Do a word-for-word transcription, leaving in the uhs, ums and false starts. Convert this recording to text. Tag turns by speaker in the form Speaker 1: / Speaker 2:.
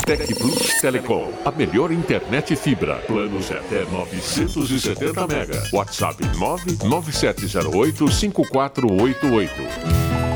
Speaker 1: Tec Plus Telecom, a melhor internet fibra. Planos até novecentos e setenta mega. WhatsApp nove nove sete zero oito cinco quatro oito oito.